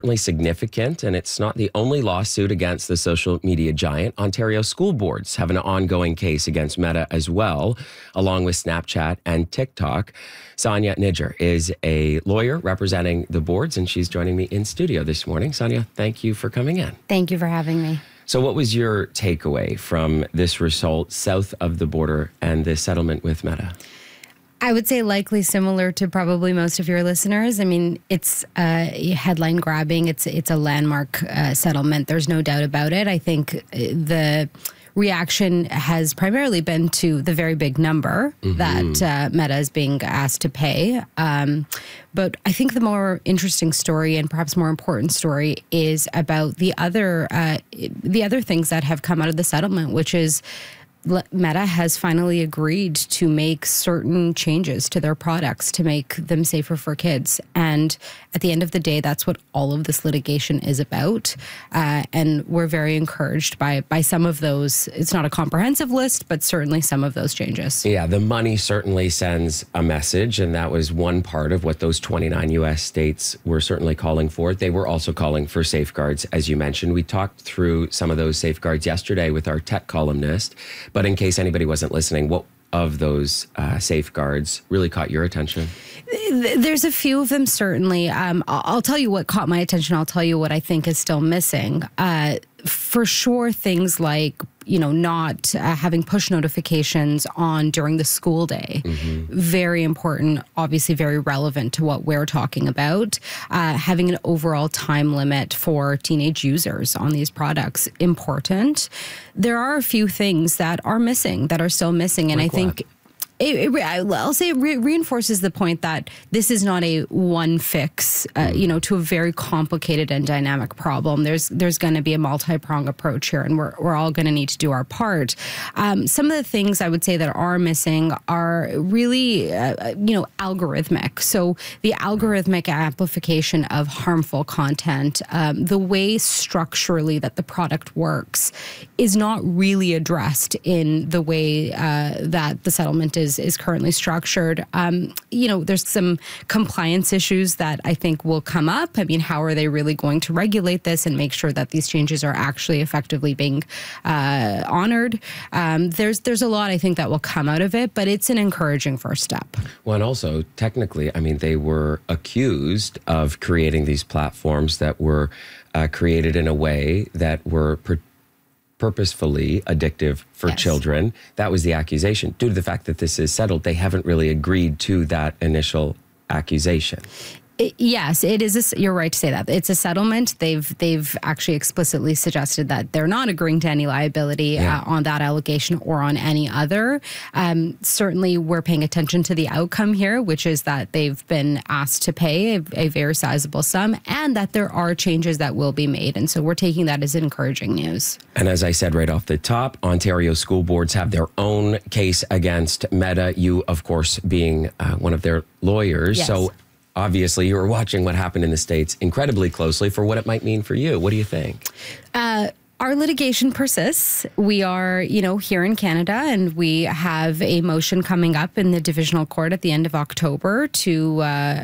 certainly significant, and it's not the only lawsuit against the social media giant. Ontario school boards have an ongoing case against Meta as well, along with Snapchat and TikTok. Sonia Nidger is a lawyer representing the boards, and she's joining me in studio this morning. Sonia, thank you for coming in. Thank you for having me. So what was your takeaway from this result south of the border and this settlement with Meta? I would say likely similar to probably most of your listeners. I mean, it's headline grabbing. It's a landmark settlement. There's no doubt about it. I think the reaction has primarily been to the very big number that Meta is being asked to pay. But I think the more interesting story and perhaps more important story is about the other things that have come out of the settlement, which is Meta has finally agreed to make certain changes to their products to make them safer for kids. And at the end of the day, that's what all of this litigation is about. And we're very encouraged by some of those. It's not a comprehensive list, but certainly some of those changes. Yeah, the money certainly sends a message, and that was one part of what those 29 U.S. states were certainly calling for. They were also calling for safeguards, as you mentioned. We talked through some of those safeguards yesterday with our tech columnist. But in case anybody wasn't listening, what of those safeguards really caught your attention? There's a few of them, certainly. I'll tell you what caught my attention. I'll tell you what I think is still missing. For sure, things like, not having push notifications on during the school day. Very important, obviously very relevant to what we're talking about. Having an overall time limit for teenage users on these products, important. There are a few things that are missing, that are still missing. And I think I'll say it reinforces the point that this is not a one fix, to a very complicated and dynamic problem. There's going to be a multi-pronged approach here, and we're all going to need to do our part. Some of the things I would say that are missing are really, algorithmic. So the algorithmic amplification of harmful content, the way structurally that the product works is not really addressed in the way that the settlement is currently structured. There's some compliance issues that I think will come up. I mean, how are they really going to regulate this and make sure that these changes are actually effectively being honored? There's a lot, I think, that will come out of it, but it's an encouraging first step. Well, and also, technically, I mean, they were accused of creating these platforms that were created in a way that were purposefully addictive for children. That was the accusation. Due to the fact that this is settled, they haven't really agreed to that initial accusation. Yes, it is. You're right to say that. It's a settlement. They've actually explicitly suggested that they're not agreeing to any liability on that allegation or on any other. Certainly, we're paying attention to the outcome here, which is that they've been asked to pay a very sizable sum and that there are changes that will be made. And so we're taking that as encouraging news. And as I said right off the top, Ontario school boards have their own case against Meta, you, of course, being one of their lawyers. Yes. So obviously, you were watching what happened in the States incredibly closely for what it might mean for you. What do you think? Our litigation persists. We are, here in Canada, and we have a motion coming up in the Divisional Court at the end of October to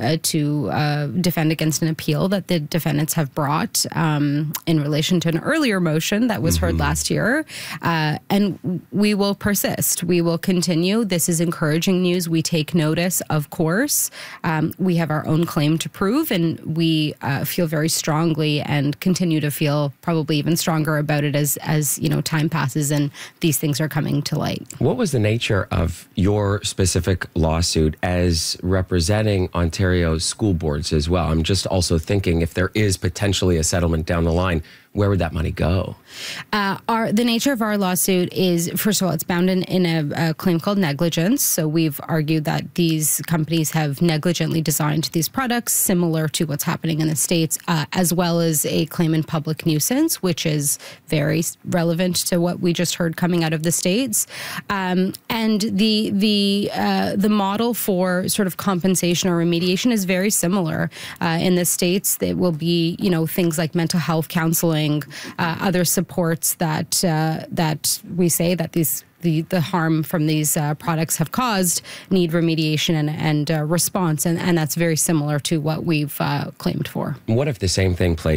defend against an appeal that the defendants have brought in relation to an earlier motion that was heard last year. And we will persist. We will continue. This is encouraging news. We take notice, of course. We have our own claim to prove, and we feel very strongly and continue to feel probably even stronger about it as time passes and these things are coming to light. What was the nature of your specific lawsuit as representing Ontario school boards as well? I'm just also thinking if there is potentially a settlement down the line, where would that money go? The nature of our lawsuit is, first of all, it's bound in a claim called negligence. So we've argued that these companies have negligently designed these products similar to what's happening in the States, as well as a claim in public nuisance, which is very relevant to what we just heard coming out of the States. And the model for sort of compensation or remediation is very similar. In the States, it will be, things like mental health counseling, other supports that we say that these the harm from these products have caused need remediation and response. And that's very similar to what we've claimed for. What if the same thing plays